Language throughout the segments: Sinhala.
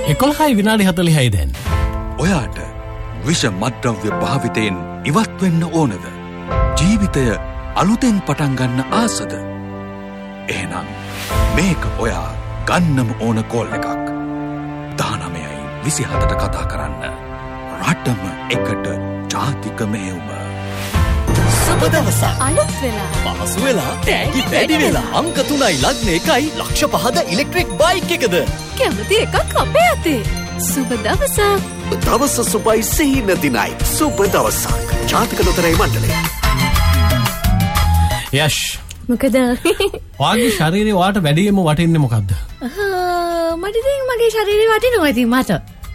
11:40 දැන්. ඔයාට විෂ මත්ද්‍රව්‍ය භාවිතයෙන් ඉවත් වෙන්න ඕනද? ජීවිතය අලුතෙන් පටන් ගන්න ආසද? එහෙනම් මේක ඔයා ගන්නම ඕන කෝල් එකක්. 19:27ට කතා කරන්න. රටම එකට ජාතික මෙහෙයුම. සුබ දවසක්. අලුත් වෙලා. පහසු වෙලා. තෑගි වැඩි වෙලා. අංක 3යි ලග්න 1යි ලක්ෂ 5ද ඉලෙක්ට්‍රික් බයික් එකද. කැමති එකක් අපේ අතේ. සුබ දවසක්. දවස සුබයි සිහින දිනයි. සුබ දවසක්. ජාතික ලොතරැයි මණ්ඩලය. යෂ්. මොකද? වාගේ ශරීරේ වාට වැඩියෙන්ම වටින්නේ මොකද්ද? මට ඉතින් මගේ ශරීරේ වටිනවා ඉතින් මට.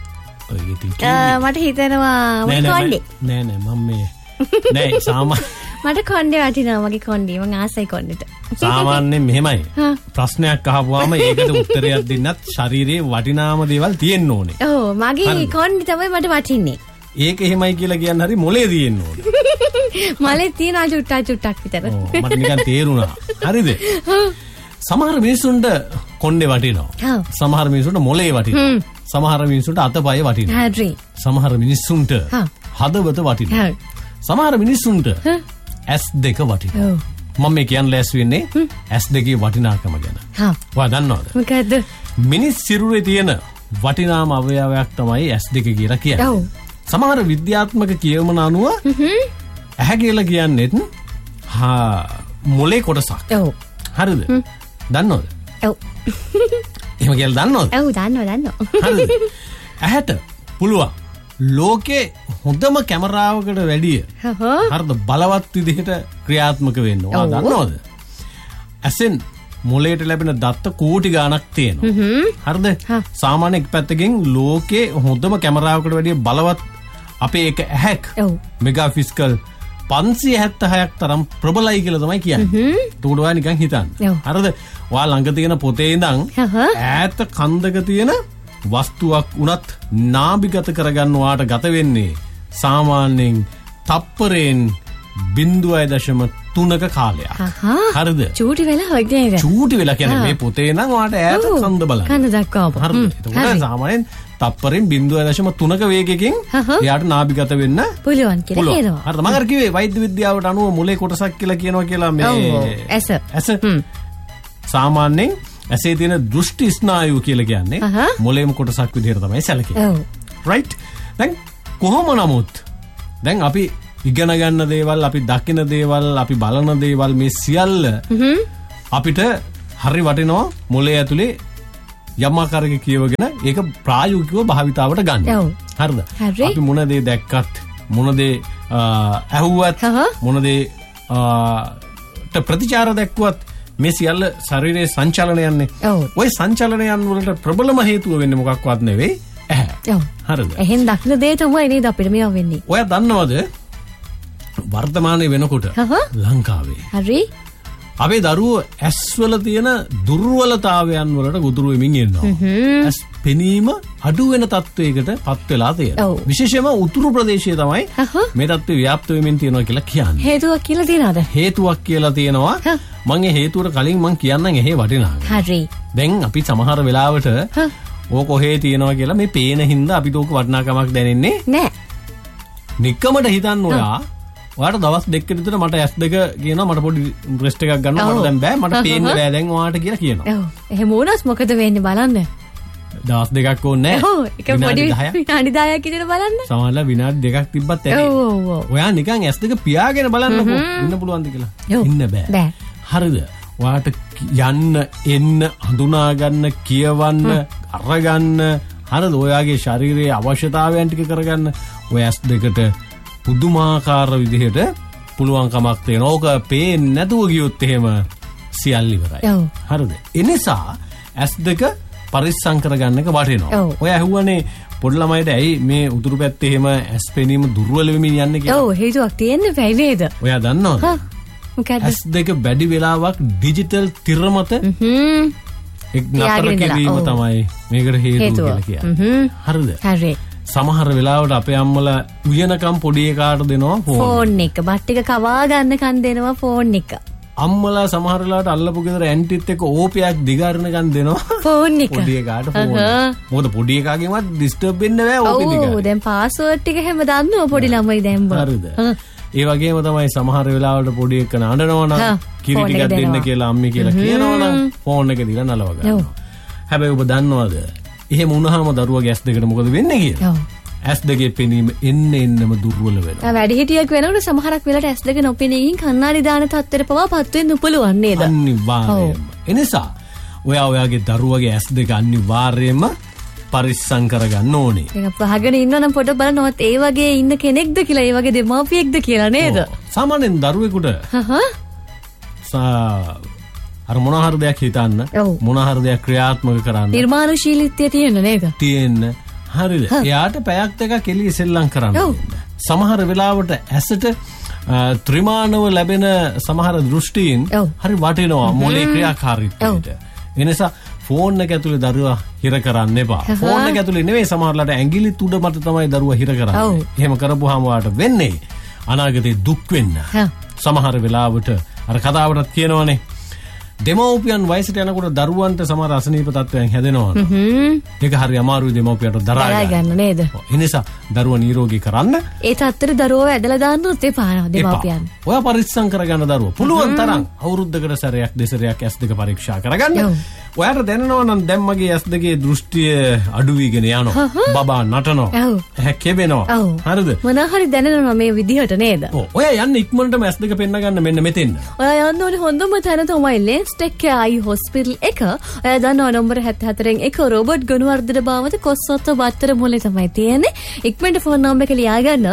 මට හිතෙනවා මගේ කොණ්ඩේ. නෑ මම මේ නෑ මට කොණ්ඩේ වටිනවා මගේ කොණ්ඩේ. මම ආසයි කොණ්ඩේට. සාමාන්‍යයෙන් මෙහෙමයි. ප්‍රශ්නයක් අහපුවාම ඒකට උත්තරයක් දෙන්නත් ශරීරයේ වටිනාම දේවල් තියෙන්න ඕනේ. ඔව් මගේ කොණ්ඩේ තමයි මට වටින්නේ. ඒක එහෙමයි කියලා කියන්න හරි මොලේ තියෙන්න ඕනේ. මොලේ තියෙන චුට්ටක් විතර. මට නිකන් තේරුණා. හරිද? සමහර මිනිස්සුන්ට කොණ්ඩේ වටිනවා. සමහර මිනිස්සුන්ට මොලේ වටිනවා. සමහර මිනිස්සුන්ට අතපය වටිනවා. හරි. සමහර මිනිස්සුන්ට හදවත වටිනවා. සමහර මිනිස්සුන්ට S2 වටිනවා. මම මේ කියන්න ලෑස්ති වෙන්නේ S2 වටිනාකම ගැන. ඔයා දන්නවද? මොකද්ද? මිනිස් සිරුරේ තියෙන වටිනාම අවයවයක් තමයි S2 කියලා කියන්නේ. සමහර විද්‍යාත්මක කියවමන අනුව ඇහැ කියලා කියන්නේත් මොලේ කොටසක්. හරිද? දන්නවද? ඔව්. එහෙම කියලා දන්නවද? ඔව් දන්නවා. හරිද? ඇහැට පුළුවන් ලෝකේ හොඳම කැමරාවකට වැඩිය හරිද බලවත් විදිහට ක්‍රියාත්මක වෙන්න. ඔයා දන්නවද? ඇසෙන් මොලේට ලැබෙන දත්ත කෝටි ගණක් තියෙනවා. හරිද? සාමාන්‍ය එක් පැත්තකින් ලෝකේ හොඳම කැමරාවකට වැඩිය බලවත් අපේ එක ඇහැක් මෙගාපික්සල් 576ක් තරම් ප්‍රබලයි කියලා තමයි කියන්නේ. ඒකට ඔයා නිකන් හිතන්න. හරිද? ඔයා ළඟ තියෙන පොතේ ඉඳන් ඈත කන්දක තියෙන වස්තුවක් උනත් නාභිගත කරගන්න ඔයාට ගත වෙන්නේ සාමාන්‍යයෙන් තප්පරයෙන් 0.3ක කාලයක්. හරිද? චූටි වෙලා වගේ. චූටි වෙලා කියන්නේ මේ පොතේ නම් ඔයාට ඈත කන්ද බලන්න. කන්ද දක්වාපු. හරිද? ඒක සාමාන්‍යයෙන් තප්පරෙන් 0.3ක වේගයකින් එයාට නාභිගත වෙන්න පුළුවන් කියලා කියනවා. හරිද? මම අර කිව්වේ වෛද්‍ය විද්‍යාවට අනුව මොලේ කොටසක් කියලා කියනවා කියලා මේ ඇස. සාමාන්‍යයෙන් ඇසේ තියෙන දෘෂ්ටි ස්නායුව කියලා කියන්නේ මොලේම කොටසක් විදිහට තමයි සැලකෙන්නේ. රයිට්? දැන් කොහොම නමුත් දැන් අපි ඉගෙන ගන්න දේවල්, අපි දකින දේවල්, අපි බලන දේවල් මේ සියල්ල අපිට හරි වටිනවා මොලේ ඇතුලේ යම් ආකාරයක කියවගෙන ඒක ප්‍රායෝගිකව භාවිතාවට ගන්න. හරිද? අපි මොන දේ දැක්කත්, මොන දේ ඇහුවත්, මොන දේ ප්‍රතිචාර දැක්කුවත් මේ සියල්ල ශරීරයේ සංචලනයන්නේ. ওই සංචලනයන් වලට ප්‍රබලම හේතුව වෙන්නේ මොකක්වත් නෙවෙයි ඇහැ. හරිද? එහෙන් දක්න දේ තමයි නේද අපිට මේවා වෙන්නේ. ඔයා දන්නවද වර්තමානයේ වෙනකොට ලංකාවේ හරි අපේ දරුවෝ ඇස්වල තියෙන දුර්වලතාවයන් වලට ගොදුරු වෙමින් ඉන්නවා. ඇස් පෙනීම අඩු වෙන තත්වයකට පත් වෙලා තියෙනවා. විශේෂයෙන්ම උතුරු ප්‍රදේශයේ තමයි මේ තත්ත්වය ව්‍යාප්ත වෙමින් තියෙනවා කියලා කියන්නේ. හේතුවක් කියලා තියනවද? හේතුවක් කියලා තියෙනවා. මම ඒ හේතුවට කලින් මම කියන්නම් එහේ වටිනාකම. හරි. දැන් අපි සමහර වෙලාවට ඕක කොහේ තියෙනවා කියලා මේ පේන හින්දා අපිට ඕක වටිනාකමක් දැනෙන්නේ නෑ. නිකමට හිතන්න ඔයාට දවස් දෙකකට විතර මට S2 කියනවා මට පොඩි රෙස්ට් එකක් ගන්න මට දැන් බෑ මට පේන්න බෑ දැන් ඔයාට කියලා කියනවා. ඔව්. එහෙම වුණොත් මොකද වෙන්නේ බලන්න. දවස් දෙකක් ඕනේ නෑ. ඔව්. ඒක පොඩි විනාඩි 10ක් විතර බලන්න. සමහරවිට විනාඩි දෙකක් තිබ්බත් ඇති. ඔව්. ඔයා නිකන් S2 පියාගෙන බලන්නකෝ ඉන්න පුළුවන්ද කියලා. ඉන්න බෑ. බෑ. හරිද? ඔයාට යන්න එන්න හඳුනා ගන්න කියවන්න අරගන්න හරිද? ඔයාගේ ශරීරයේ අවශ්‍යතාවයන් ටික කරගන්න ඔය S2ට පුදුමාකාර විදිහට පුළුවන්කමක් තියෙනවා. ඕක පේන්නේ නැතුව ගියොත් එහෙම සියල්ල ඉවරයි. හරිද? ඒ නිසා S2 පරිස්සම් කරගන්න එක වටිනවා. ඔය ඇහුවනේ පොඩි ළමයිට ඇයි මේ උතුරු පැත්තේ එහෙම ඇස් පෙනීම දුර්වල වෙමින් යන්නේ කියලා. ඔව් හේතුවක් තියෙන්නේ බෑ නේද? ඔයා දන්නවද? මොකද? S2 වැඩි වෙලාවක් ඩිජිටල් තිර මත එක් නතර කිරීම තමයි මේකට හේතුව කියලා කියන්නේ. හරිද? හරි. සමහර වෙලාවට අපේ අම්මලා උයනකම් පොඩි එකාට දෙනවා ෆෝන් එක. බට් එක කවා ගන්නකන් දෙනවා ෆෝන් එක. අම්මලා සමහර වෙලාවට අල්ලපු ගෙදර ඇන්ටිත් එක්ක ඕපයක් දිගාරන ගන්න දෙනවා ෆෝන් එක. පොඩි එකාට ෆෝන්. මොකද පොඩි එකාගෙන්වත් ඩිස්ටර්බ් වෙන්න බෑ ඕපේ දිගාරන. ඔව් දැන් පාස්වර්ඩ් ටික හැම දන්නව පොඩි ළමයි දැන් බා. හරිද? ඒ වගේම තමයි සමහර වෙලාවට පොඩි එක්ක නඩනවනම් කිරි ටිකක් දෙන්න කියලා අම්මි කියලා කියනවනම් ෆෝන් එක දීලා නලව ගන්නවා. හැබැයි ඔබ දන්නවද? එහෙම වුණාම දරුවගේ ඇස් දෙකට මොකද වෙන්නේ කියලා? ඇස් දෙකේ පෙනීම එන්නම දුර්වල වෙනවා. වැඩිහිටියෙක් වෙනකොට සමහරක් වෙලාවට ඇස් දෙක නොපෙනීකින් කණ්ණාඩි දාන තත්ත්වෙට පවා පත් වෙන්න පුළුවන් නේද? අනිවාර්යයෙන්ම. එනිසා ඔයාගේ දරුවගේ ඇස් දෙක අනිවාර්යයෙන්ම පරිස්සම් කරගන්න ඕනේ. ඒක පහගෙන ඉන්නවනම් පොඩ බලනවත් ඒ වගේ ඉන්න කෙනෙක්ද කියලා, ඒ වගේ දෙමාපියෙක්ද කියලා නේද? සාමාන්‍යයෙන් දරුවෙකුට අර මොන හරි දෙයක් හිතන්න, මොන හරි දෙයක් ක්‍රියාත්මක කරන්න නිර්මාණශීලීත්වය තියෙන නේද? තියෙන්න. හරිද? එයාට පැයක් දෙකක් එළිය සෙල්ලම් කරන්න. සමහර වෙලාවට ඇසට ත්‍රිමාණව ලැබෙන සමහර දෘෂ්ටීන් හරි වටිනවා මොලේ ක්‍රියාකාරීත්වයට. ඒ නිසා ෆෝන් එක ඇතුලේ දරුවා හිර කරන්න එපා. ෆෝන් එක ඇතුලේ නෙවෙයි සමහරලාට ඇඟිලි තුඩ මත තමයි දරුවා හිර කරන්නේ. එහෙම කරපුවාම වාට වෙන්නේ අනාගතේ දුක් වෙන්න. සමහර වෙලාවට අර කතාවටත් කියනවනේ දෙමව්පියන් වයසට යනකොට දරුවන්ට සමහර අසනීප තත්ත්වයන් හැදෙනවා. ඒක හරි අමාරුයි දෙමව්පියට දරා ගන්න නේද? ඒ නිසා දරුවා නිරෝගී කරන්න. ඒ තත්ත්වෙට දරුවව ඇදලා දාන්නත් එපා දෙමව්පියන්. ඔයා පරිස්සම් කරගන්න දරුවා. පුළුවන් තරම් අවුරුද්දකට සැරයක් දෙසරයක් S2 පරීක්ෂා කරගන්න. ඔයාට දැනෙනවා නම් දැන් මගේ S2 දෘෂ්ටිය අඩු වීගෙන යනවා. බබා නටනවා. හැකෙවෙනවා. හරිද? මොනවා හරි දැනෙනවා මේ විදිහට නේද? ඔයා යන්න ඉක්මනටම S2 පෙන්න ගන්න මෙන්න මෙතෙන්. ඔයා යන්න ඕනේ හොඳම තැන තමයි ලෙන්ස් ටෙක් කෙයායි හොස්පිටල් එක. ඔයා දන්නවා නම්බර 74න් 1 රොබර්ට් ගුණවර්ධන බාවත කොස්සොත්ත වත්තර මුලේ තමයි තියෙන්නේ. ඉක්මනට ෆෝන් නම්බර එක ලියා ගන්න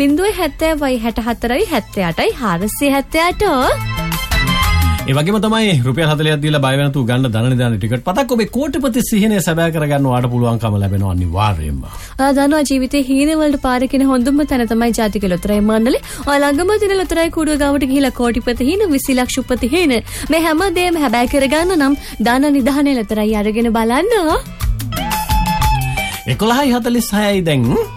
070 64 78 478. ඒ වගේම තමයි රුපියල් 40ක් දීලා බය වෙනතු ගන්න ධන නිදාන ටිකට් පතක් ඔබේ කෝටිපති සිහිනය සැබෑ කරගන්න ඔයාට පුළුවන්කම ලැබෙනවා අනිවාර්යයෙන්ම. ඔයා දන්නවා ජීවිතේ හීන වලට පාරකින හොඳම තැන තමයි ජාතික ලොතරැයි මණ්ඩලය. ඔයා ළඟම තියෙන ලොතරැයි කූඩුව ගාවට ගිහිලා කෝටිපති හීන 20 ලක්ෂ උපති හීන මේ හැමදේම හැබෑ කරගන්න නම් ධන නිදානේ ලොතරැයි අරගෙන බලන්න. 11:46යි දැන්